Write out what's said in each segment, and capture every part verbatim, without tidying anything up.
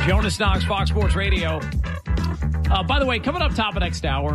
Jonas Knox, Fox Sports Radio. Uh, by the way, coming up top of next hour,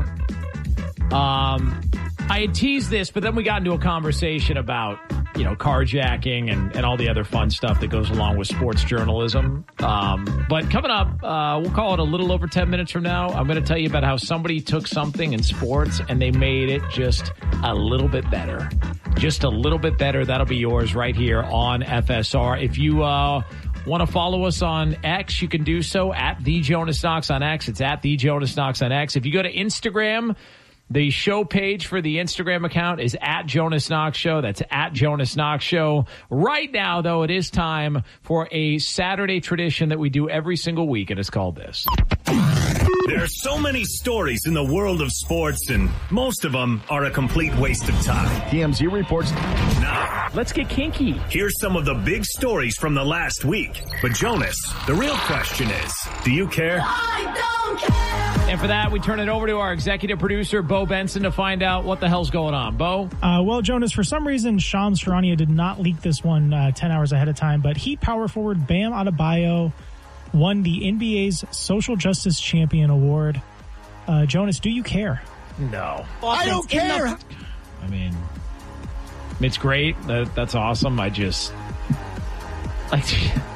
um, I had teased this, but then we got into a conversation about, you know, carjacking and, and all the other fun stuff that goes along with sports journalism. Um, but coming up, uh, we'll call it a little over ten minutes from now. I'm going to tell you about how somebody took something in sports and they made it just a little bit better. Just a little bit better. That'll be yours right here on F S R. If you uh, want to follow us on X, you can do so at The Jonas Knox on X. It's at The Jonas Knox on X. If you go to Instagram, the show page for the Instagram account is at Jonas Knox Show. That's at Jonas Knox Show. Right now, though, it is time for a Saturday tradition that we do every single week, and it's called this. There are so many stories in the world of sports, and most of them are a complete waste of time. T M Z reports. Now, let's get kinky. Here's some of the big stories from the last week. But Jonas, the real question is, do you care? I don't care. And for that, we turn it over to our executive producer, Bo Benson, to find out what the hell's going on. Bo? Uh, well, Jonas, for some reason, Shams Charania did not leak this one uh, ten hours ahead of time, but Heat power forward Bam Adebayo won the N B A's Social Justice Champion Award. Uh, Jonas, do you care? No. I don't care. The, I mean, it's great. That, that's awesome. I just... like.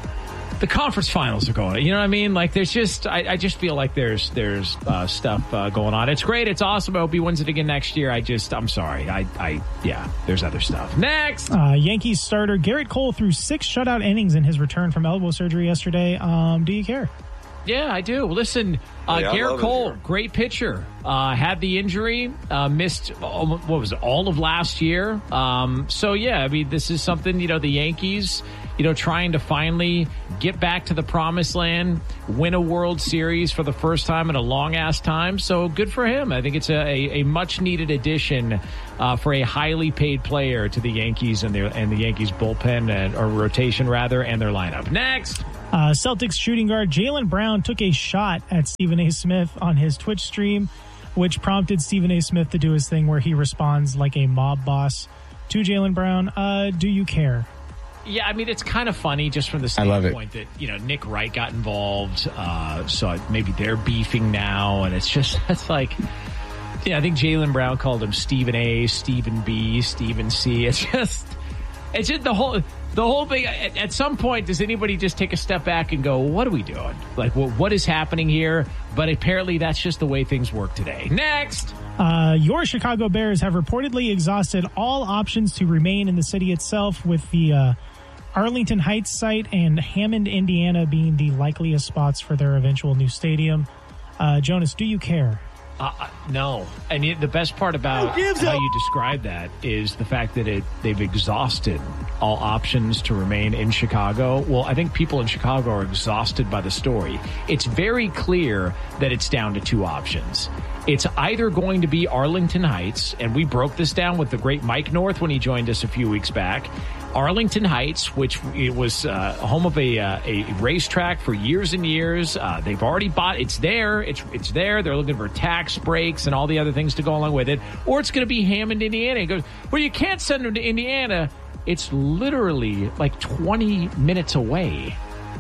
The conference finals are going. You know what I mean? Like, there's just, I, I just feel like there's there's uh, stuff uh, going on. It's great. It's awesome. I hope he wins it again next year. I just, I'm sorry. I, I, yeah, there's other stuff. Next. Uh, Yankees starter Garrett Cole threw six shutout innings in his return from elbow surgery yesterday. Um, do you care? Yeah, I do. Listen, uh, yeah, Garrett Cole, great pitcher. Uh, had the injury, uh, missed, what was it, all of last year. Um, so, yeah, I mean, this is something, you know, the Yankees, you know, trying to finally get back to the promised land, win a World Series for the first time in a long-ass time. So good for him. I think it's a, a, a much-needed addition uh, for a highly paid player to the Yankees and, their, and the Yankees bullpen, and, or rotation, rather, and their lineup. Next. Uh, Celtics shooting guard Jaylen Brown took a shot at Stephen A. Smith on his Twitch stream, which prompted Stephen A. Smith to do his thing where he responds like a mob boss to Jaylen Brown. Uh, do you care? Yeah, I mean, it's kind of funny just from the standpoint that, you know, Nick Wright got involved. Uh, so maybe they're beefing now. And it's just, it's like, yeah, I think Jaylen Brown called him Stephen A, Stephen B, Stephen C. It's just, it's just the whole, the whole thing. At, at some point, does anybody just take a step back and go, what are we doing? Like, well, what is happening here? But apparently that's just the way things work today. Next. Uh, your Chicago Bears have reportedly exhausted all options to remain in the city itself, with the uh, Arlington Heights site and Hammond, Indiana being the likeliest spots for their eventual new stadium. Uh, Jonas, do you care? Uh, no. And it, the best part about how you describe that is the fact that it they've exhausted all options to remain in Chicago. Well, I think people in Chicago are exhausted by the story. It's very clear that it's down to two options. It's either going to be Arlington Heights, and we broke this down with the great Mike North when he joined us a few weeks back. Arlington Heights, which it was uh, home of a uh, a racetrack for years and years. Uh, they've already bought. It's there. It's it's there. They're looking for tax breaks and all the other things to go along with it. Or it's going to be Hammond, Indiana. He goes, well, you can't send them to Indiana. It's literally like twenty minutes away.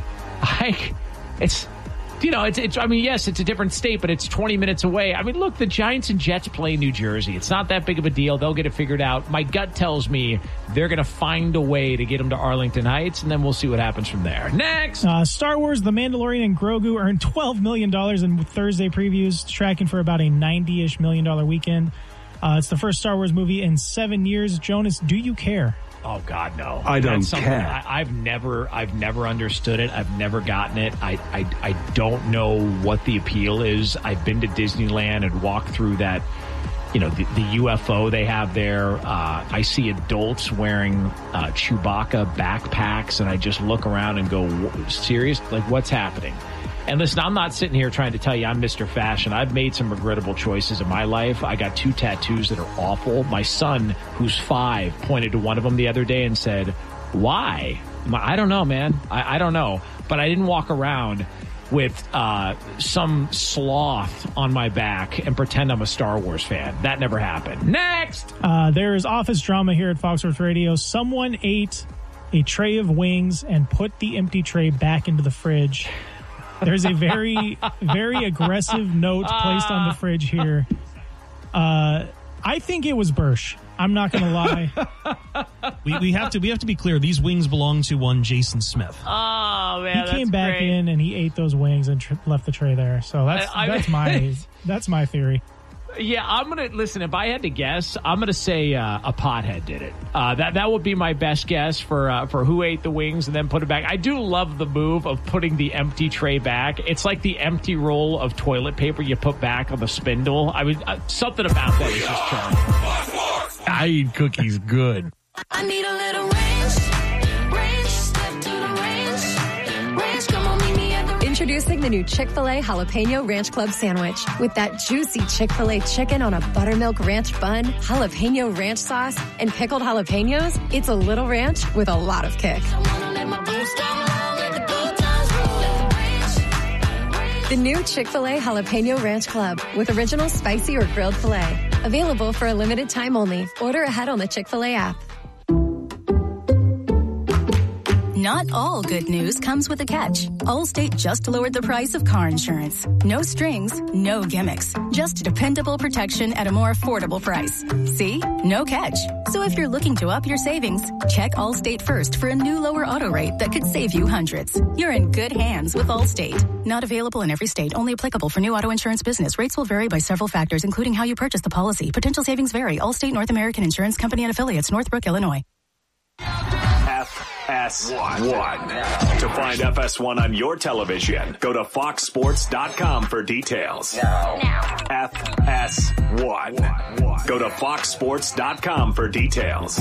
Like, it's, you know, it's, it's, I mean, yes, it's a different state, but it's twenty minutes away. I mean, look, the Giants and Jets play in New Jersey. It's not that big of a deal. They'll get it figured out. My gut tells me they're going to find a way to get them to Arlington Heights, and then we'll see what happens from there. Next! Uh, Star Wars The Mandalorian and Grogu earned twelve million dollars in Thursday previews, tracking for about a ninety-ish million dollar weekend. Uh, it's the first Star Wars movie in seven years. Jonas, do you care? Oh God, no! I don't That's something care. I, I've never, I've never understood it. I've never gotten it. I, I, I don't know what the appeal is. I've been to Disneyland and walked through that, you know, the, the U F O they have there. Uh, I see adults wearing uh, Chewbacca backpacks, and I just look around and go, serious? Like, what's happening? And listen, I'm not sitting here trying to tell you I'm Mister Fashion. I've made some regrettable choices in my life. I got two tattoos that are awful. My son, who's five, pointed to one of them the other day and said, why? I don't know, man. I, I don't know. But I didn't walk around with uh, some sloth on my back and pretend I'm a Star Wars fan. That never happened. Next! Uh, there is office drama here at Fox Sports Radio. Someone ate a tray of wings and put the empty tray back into the fridge. There's a very, very aggressive note placed on the fridge here. Uh, I think it was Bursch. I'm not going to lie. we, we have to we have to be clear. These wings belong to one Jason Smith. Oh man, he came that's back great. in and he ate those wings and tr- left the tray there. So that's I, I, that's my that's my theory. Yeah, I'm gonna listen. If I had to guess, I'm gonna say uh, a pothead did it. Uh, that that would be my best guess for uh, for who ate the wings and then put it back. I do love the move of putting the empty tray back. It's like the empty roll of toilet paper you put back on the spindle. I mean, uh, something about that is just charming. I eat cookies good. I need a little range, range, step to the range, range, come on, meet me at the Introducing the new Chick-fil-A Jalapeno Ranch Club Sandwich. With that juicy Chick-fil-A chicken on a buttermilk ranch bun, jalapeno ranch sauce, and pickled jalapenos, it's a little ranch with a lot of kick. The new Chick-fil-A Jalapeno Ranch Club with original spicy or grilled filet. Available for a limited time only. Order ahead on the Chick-fil-A app. Not all good news comes with a catch. Allstate just lowered the price of car insurance. No strings, no gimmicks. Just dependable protection at a more affordable price. See? No catch. So if you're looking to up your savings, check Allstate first for a new lower auto rate that could save you hundreds. You're in good hands with Allstate. Not available in every state. Only applicable for new auto insurance business. Rates will vary by several factors, including how you purchase the policy. Potential savings vary. Allstate North American Insurance Company and Affiliates, Northbrook, Illinois. F S one. To find F S one on your television, go to fox sports dot com for details. now. F S one. Go to fox sports dot com for details.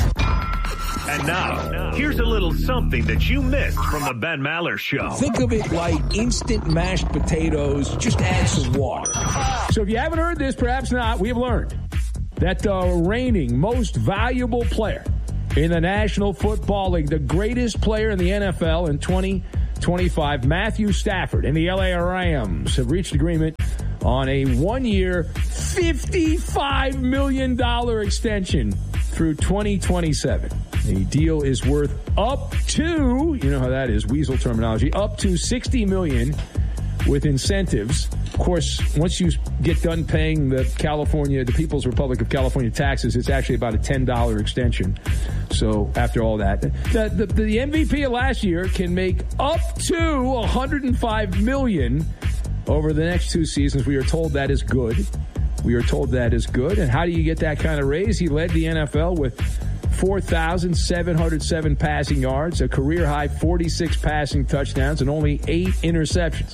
And now, here's a little something that you missed from the Ben Maller Show. Think of it like instant mashed potatoes. Just add some water. So if you haven't heard this, perhaps not, we have learned that the reigning most valuable player in the National Football League, the greatest player in the N F L in twenty twenty-five, Matthew Stafford and the L A Rams have reached agreement on a one-year, fifty-five million dollars extension through twenty twenty-seven. The deal is worth up to, you know how that is, weasel terminology, up to sixty million dollars with incentives. Of course, once you get done paying the California, the People's Republic of California taxes, it's actually about a ten dollars extension. So after all that, the, the, the M V P of last year can make up to one hundred five million dollars over the next two seasons. We are told that is good. We are told that is good. And how do you get that kind of raise? He led the N F L with four thousand seven hundred seven passing yards, a career-high forty-six passing touchdowns, and only eight interceptions.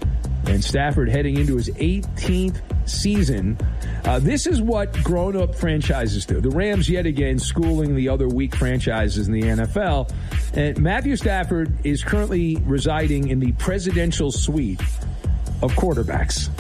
And Stafford heading into his eighteenth season. Uh, this is what grown-up franchises do. The Rams, yet again, schooling the other weak franchises in the N F L. And Matthew Stafford is currently residing in the presidential suite of quarterbacks.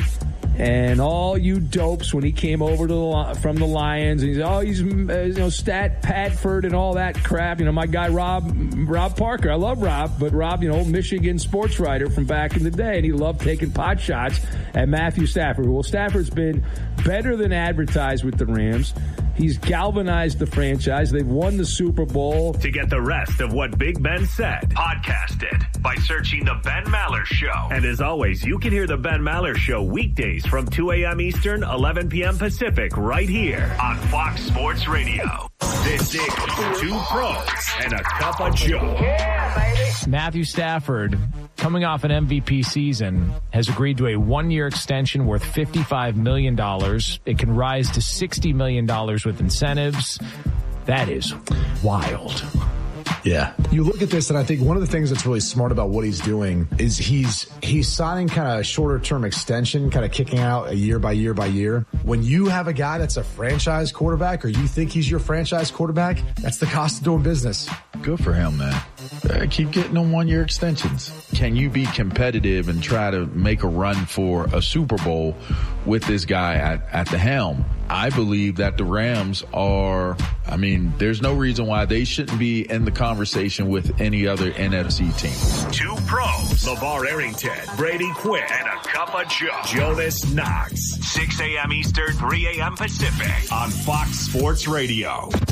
And all you dopes, when he came over to the, from the Lions, and he's oh he's you know Stat Patford and all that crap. You know my guy Rob Rob Parker. I love Rob, but Rob, you know Michigan sports writer from back in the day, and he loved taking pot shots at Matthew Stafford. Well, Stafford's been better than advertised with the Rams. He's galvanized the franchise. They've won the Super Bowl. To get the rest of what Big Ben said, podcast it by searching The Ben Maller Show. And as always, you can hear The Ben Maller Show weekdays from two a.m. Eastern, eleven p.m. Pacific, right here on Fox Sports Radio. This is Two Pros and a Cup of Joe. Yeah, baby. Matthew Stafford, coming off an M V P season, has agreed to a one-year extension worth fifty-five million dollars. It can rise to sixty million dollars with incentives. That is wild. Yeah. You look at this, and I think one of the things that's really smart about what he's doing is he's he's signing kind of a shorter-term extension, kind of kicking out a year by year by year. When you have a guy that's a franchise quarterback, or you think he's your franchise quarterback, that's the cost of doing business. Good for him, man. Uh, keep getting them one-year extensions. Can you be competitive and try to make a run for a Super Bowl with this guy at, at the helm? I believe that the Rams are, I mean, there's no reason why they shouldn't be in the conversation with any other N F C team. Two Pros, LeVar Arrington, Brady Quinn, and a Cup of Joe, Jonas Knox. six a.m. Eastern, three a.m. Pacific on Fox Sports Radio.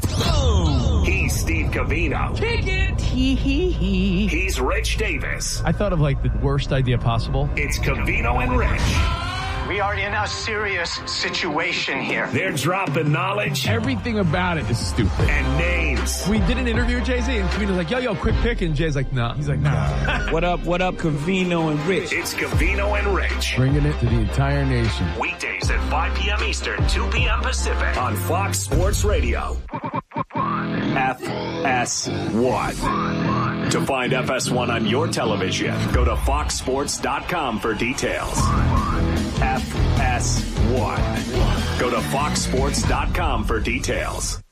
Boom. He's Steve Covino. Kick it. Hee hee hee. He's Rich Davis. I thought of like the worst idea possible. It's Covino and Rich. We are in a serious situation here. They're dropping knowledge. Everything about it is stupid. And names. We did an interview with Jay-Z, and Covino's like, yo, yo, quick pick. And Jay's like, nah. He's like, nah. What up, what up, Covino and Rich? It's Covino and Rich. Bringing it to the entire nation. Weekdays at five p.m. Eastern, two p.m. Pacific on Fox Sports Radio. F S one. To find F S one on your television, go to fox sports dot com for details. F S one. Go to fox sports dot com for details.